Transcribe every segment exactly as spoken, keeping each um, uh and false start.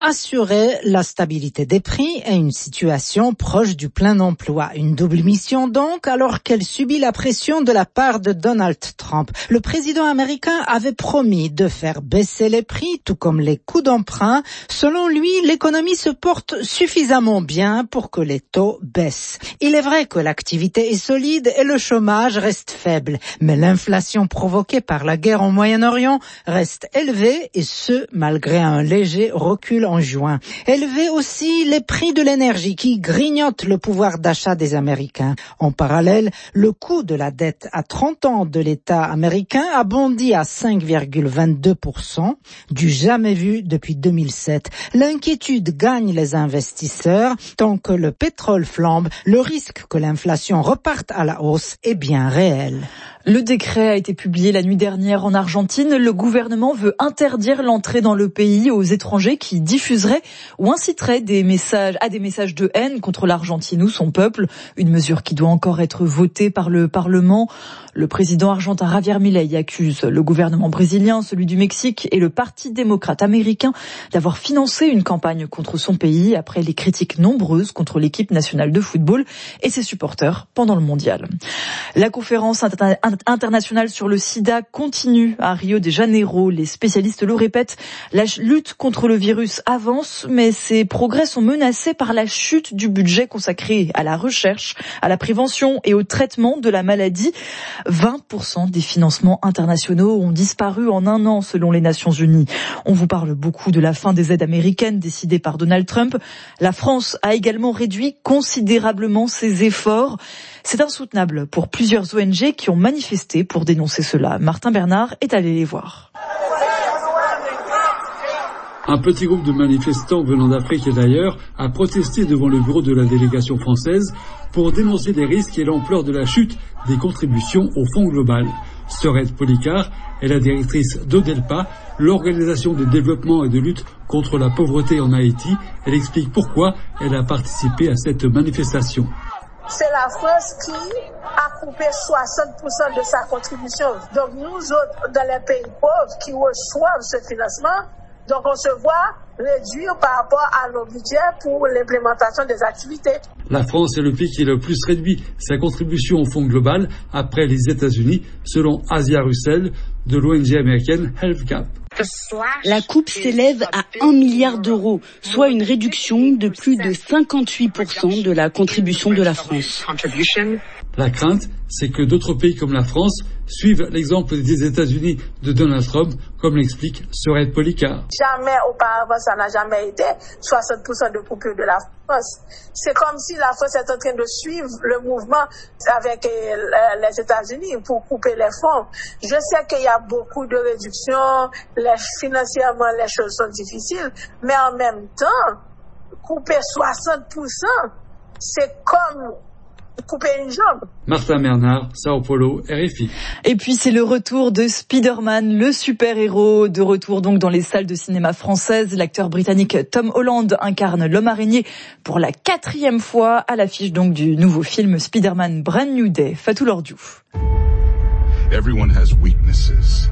Assurer la stabilité des prix et une situation proche du plein emploi. Une double mission donc, alors qu'elle subit la pression de la part de Donald Trump. Le président américain avait promis de faire baisser les prix, tout comme les coûts d'emprunt. Selon lui, l'économie se porte suffisamment bien pour que les taux baissent. Il est vrai que l'activité est solide et le chômage reste faible, mais l'inflation provoquée par la guerre au Moyen-Orient reste élevée, et ce, malgré un léger recul en juin. Élever aussi les prix de l'énergie qui grignotent le pouvoir d'achat des Américains. En parallèle, le coût de la dette à trente ans de l'État américain a bondi à cinq virgule vingt-deux pour cent, du jamais vu depuis deux mille sept. L'inquiétude gagne les investisseurs. Tant que le pétrole flambe, le risque que l'inflation reparte à la hausse est bien réel. Le décret a été publié la nuit dernière en Argentine. Le gouvernement veut interdire l'entrée dans le pays aux étrangers qui diffuseraient ou inciteraient des messages, à des messages de haine contre l'Argentine ou son peuple. Une mesure qui doit encore être votée par le Parlement. Le président argentin Javier Milei accuse le gouvernement brésilien, celui du Mexique et le Parti démocrate américain d'avoir financé une campagne contre son pays après les critiques nombreuses contre l'équipe nationale de football et ses supporters pendant le mondial. La conférence inter- internationale sur le sida continue à Rio de Janeiro. Les spécialistes le répètent, la lutte contre le virus avance, mais ses progrès sont menacés par la chute du budget consacré à la recherche, à la prévention et au traitement de la maladie. vingt pour cent des financements internationaux ont disparu en un an selon les Nations Unies. On vous parle beaucoup de la fin des aides américaines décidées par Donald Trump. La France a également réduit considérablement ses efforts. C'est insoutenable pour plusieurs O N G qui ont manifesté pour dénoncer cela. Martin Bernard est allé les voir. Un petit groupe de manifestants venant d'Afrique et d'ailleurs a protesté devant le bureau de la délégation française pour dénoncer les risques et l'ampleur de la chute des contributions au Fonds global. Sorette Policard est la directrice d'Odelpa, l'organisation de développement et de lutte contre la pauvreté en Haïti. Elle explique pourquoi elle a participé à cette manifestation. C'est la France qui a coupé soixante pour cent de sa contribution. Donc nous autres, dans les pays pauvres qui reçoivent ce financement, donc on se voit réduire par rapport à nos budgets pour l'implémentation des activités. La France est le pays qui a le plus réduit sa contribution au Fonds global après les États-Unis, selon Asia Russell de l'O N G américaine HealthGap. La coupe s'élève à un milliard d'euros, soit une réduction de plus de cinquante-huit pour cent de la contribution de la France. La crainte, c'est que d'autres pays comme la France suivent l'exemple des États-Unis de Donald Trump, comme l'explique Sorette Policard. Jamais auparavant, ça n'a jamais été soixante pour cent de coupure de la France. C'est comme si la France est en train de suivre le mouvement avec les États-Unis pour couper les fonds. Je sais qu'il y a beaucoup de réductions, les, financièrement les choses sont difficiles, mais en même temps, couper soixante pour cent, c'est comme couper une jambe. Martin Bernard, Sao Paulo, R F I. Et puis c'est le retour de Spider-Man, le super-héros, de retour donc dans les salles de cinéma françaises. L'acteur britannique Tom Holland incarne l'homme araignée pour la quatrième fois à l'affiche donc du nouveau film Spider-Man Brand New Day. Fatou Lordiouf. Everyone has weaknesses.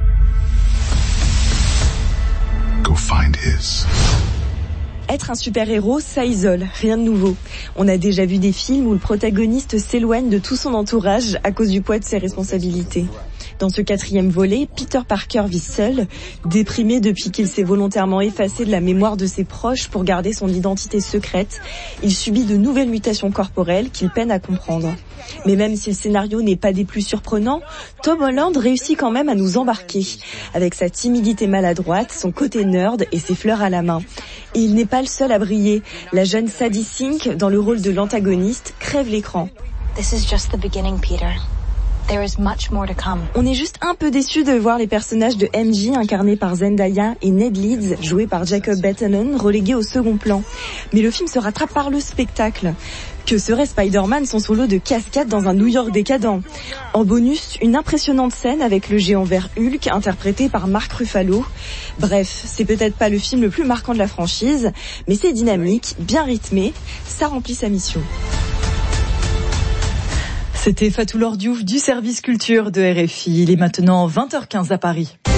Go find his. Être un super-héros, ça isole, rien de nouveau. On a déjà vu des films où le protagoniste s'éloigne de tout son entourage à cause du poids de ses responsabilités. Dans ce quatrième volet, Peter Parker vit seul, déprimé depuis qu'il s'est volontairement effacé de la mémoire de ses proches pour garder son identité secrète. Il subit de nouvelles mutations corporelles qu'il peine à comprendre. Mais même si le scénario n'est pas des plus surprenants, Tom Holland réussit quand même à nous embarquer, avec sa timidité maladroite, son côté nerd et ses fleurs à la main. Et il n'est pas le seul à briller. La jeune Sadie Sink, dans le rôle de l'antagoniste, crève l'écran. This is just the beginning, Peter. There is much more to come. On est juste un peu déçus de voir les personnages de M J incarnés par Zendaya et Ned Leeds joués par Jacob Batalon relégués au second plan. Mais le film se rattrape par le spectacle. Que serait Spider-Man sans son lot de cascades dans un New York décadent? En bonus, une impressionnante scène avec le géant vert Hulk interprété par Mark Ruffalo. Bref, c'est peut-être pas le film le plus marquant de la franchise, mais c'est dynamique, bien rythmé, ça remplit sa mission. C'était Fatou Lordiouf du service culture de R F I. Il est maintenant vingt heures quinze à Paris.